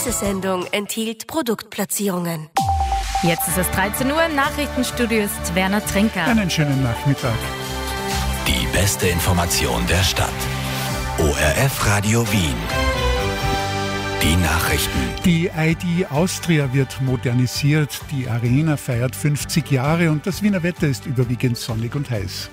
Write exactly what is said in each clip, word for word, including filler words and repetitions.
Diese Sendung enthielt Produktplatzierungen. Jetzt ist es dreizehn Uhr, Nachrichtenstudio ist Werner Trinker. Einen schönen Nachmittag. Die beste Information der Stadt. O R F Radio Wien. Die Nachrichten. Die I D Austria wird modernisiert, die Arena feiert fünfzig Jahre und das Wiener Wetter ist überwiegend sonnig und heiß.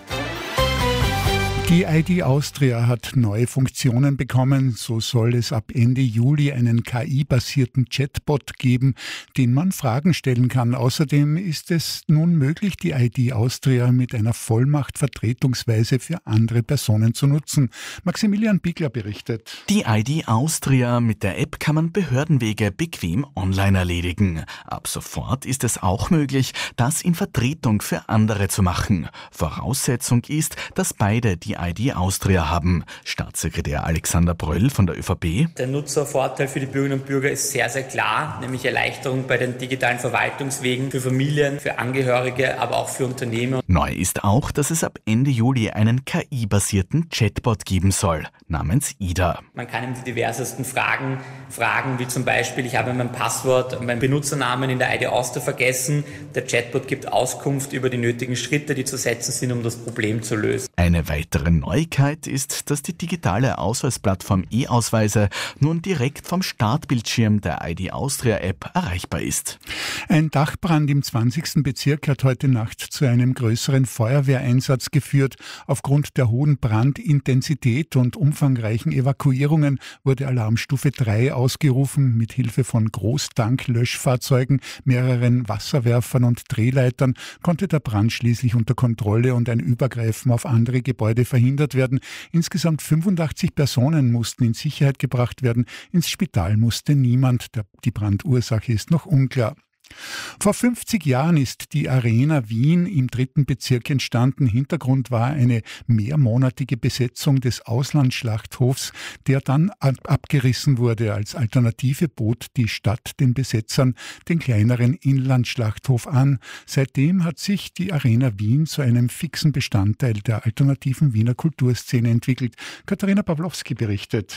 Die I D Austria hat neue Funktionen bekommen. So soll es ab Ende Juli einen K I-basierten Chatbot geben, den man Fragen stellen kann. Außerdem ist es nun möglich, die I D Austria mit einer Vollmacht vertretungsweise für andere Personen zu nutzen. Maximilian Biegler berichtet. Die I D Austria, mit der App kann man Behördenwege bequem online erledigen. Ab sofort ist es auch möglich, das in Vertretung für andere zu machen. Voraussetzung ist, dass beide die I D Austria haben. Staatssekretär Alexander Bröll von der ÖVP. Der Nutzervorteil für die Bürgerinnen und Bürger ist sehr, sehr klar, nämlich Erleichterung bei den digitalen Verwaltungswegen für Familien, für Angehörige, aber auch für Unternehmen. Neu ist auch, dass es ab Ende Juli einen K I-basierten Chatbot geben soll, namens Ida. Man kann ihm die diversesten Fragen fragen, wie zum Beispiel, ich habe mein Passwort, meinen Benutzernamen in der I D Austria vergessen. Der Chatbot gibt Auskunft über die nötigen Schritte, die zu setzen sind, um das Problem zu lösen. Eine weitere Neuigkeit ist, dass die digitale Ausweisplattform E-Ausweise nun direkt vom Startbildschirm der I D Austria App erreichbar ist. Ein Dachbrand im zwanzigsten Bezirk hat heute Nacht zu einem größeren Feuerwehreinsatz geführt. Aufgrund der hohen Brandintensität und umfangreichen Evakuierungen wurde Alarmstufe drei ausgerufen. Mit Hilfe von Großtanklöschfahrzeugen, mehreren Wasserwerfern und Drehleitern konnte der Brand schließlich unter Kontrolle und ein Übergreifen auf andere Gebäude verhindert werden. Insgesamt fünfundachtzig Personen mussten in Sicherheit gebracht werden. Ins Spital musste niemand. Die Brandursache ist noch unklar. Vor fünfzig Jahren ist die Arena Wien im dritten Bezirk entstanden. Hintergrund war eine mehrmonatige Besetzung des Auslandsschlachthofs, der dann abgerissen wurde. Als Alternative bot die Stadt den Besetzern den kleineren Inlandsschlachthof an. Seitdem hat sich die Arena Wien zu einem fixen Bestandteil der alternativen Wiener Kulturszene entwickelt. Katharina Pawlowski berichtet.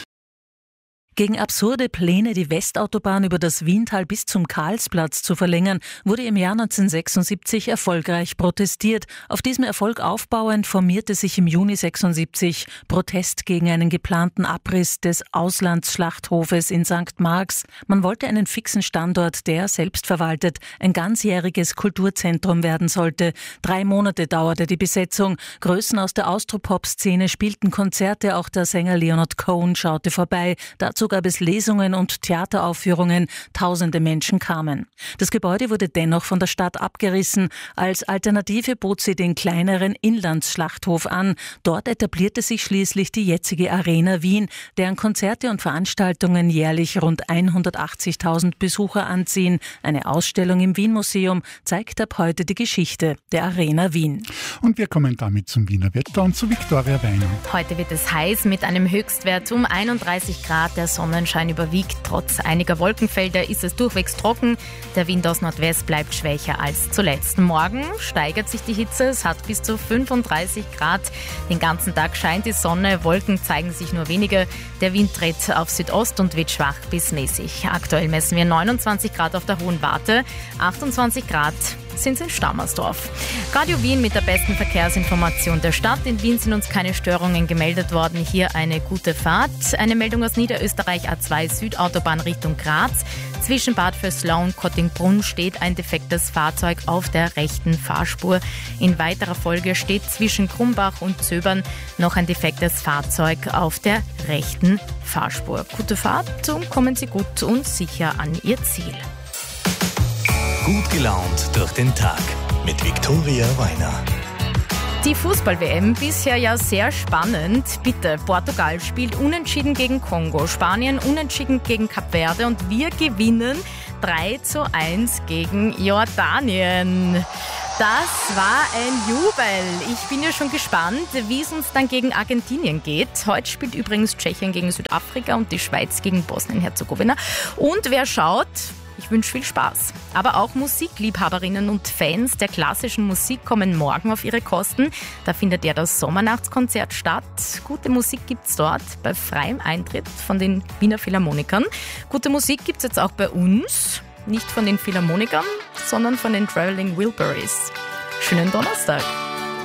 Gegen absurde Pläne, die Westautobahn über das Wiental bis zum Karlsplatz zu verlängern, wurde im Jahr neunzehnhundertsechsundsiebzig erfolgreich protestiert. Auf diesem Erfolg aufbauend formierte sich im Juni sechsundsiebzig Protest gegen einen geplanten Abriss des Auslandsschlachthofes in Sankt Marx. Man wollte einen fixen Standort, der, selbstverwaltet, ein ganzjähriges Kulturzentrum werden sollte. Drei Monate dauerte die Besetzung. Größen aus der Austropop-Szene spielten Konzerte, auch der Sänger Leonard Cohen schaute vorbei. Dazu gab es Lesungen und Theateraufführungen. Tausende Menschen kamen. Das Gebäude wurde dennoch von der Stadt abgerissen. Als Alternative bot sie den kleineren Inlandsschlachthof an. Dort etablierte sich schließlich die jetzige Arena Wien, deren Konzerte und Veranstaltungen jährlich rund hundertachtzigtausend Besucher anziehen. Eine Ausstellung im Wien-Museum zeigt ab heute die Geschichte der Arena Wien. Und wir kommen damit zum Wiener Wetter und zu Viktoria Weiner. Heute wird es heiß mit einem Höchstwert um einunddreißig Grad. Der Sonnenschein überwiegt. Trotz einiger Wolkenfelder ist es durchwegs trocken. Der Wind aus Nordwest bleibt schwächer als zuletzt. Morgen steigert sich die Hitze. Es hat bis zu fünfunddreißig Grad. Den ganzen Tag scheint die Sonne. Wolken zeigen sich nur wenige. Der Wind dreht auf Südost und wird schwach bis mäßig. Aktuell messen wir neunundzwanzig Grad auf der Hohen Warte. achtundzwanzig Grad sind es in Stammersdorf. Radio Wien mit der besten Verkehrsinformation der Stadt. In Wien sind uns keine Störungen gemeldet worden. Hier eine gute Fahrt. Eine Meldung aus Niederösterreich A zwei Südautobahn Richtung Graz. Zwischen Bad Vöslau und Kottingbrunn steht ein defektes Fahrzeug auf der rechten Fahrspur. In weiterer Folge steht zwischen Krumbach und Zöbern noch ein defektes Fahrzeug auf der rechten Fahrspur. Gute Fahrt und kommen Sie gut und sicher an Ihr Ziel. Gut gelaunt durch den Tag mit Viktoria Weiner. Die Fußball-W M bisher ja sehr spannend. Bitte, Portugal spielt unentschieden gegen Kongo, Spanien unentschieden gegen Kap Verde und wir gewinnen drei zu eins gegen Jordanien. Das war ein Jubel. Ich bin ja schon gespannt, wie es uns dann gegen Argentinien geht. Heute spielt übrigens Tschechien gegen Südafrika und die Schweiz gegen Bosnien-Herzegowina. Und wer schaut, Ich wünsche viel Spaß. Aber auch Musikliebhaberinnen und Fans der klassischen Musik kommen morgen auf ihre Kosten. Da findet ja das Sommernachtskonzert statt. Gute Musik gibt's dort bei freiem Eintritt von den Wiener Philharmonikern. Gute Musik gibt's jetzt auch bei uns. Nicht von den Philharmonikern, sondern von den Traveling Wilburys. Schönen Donnerstag.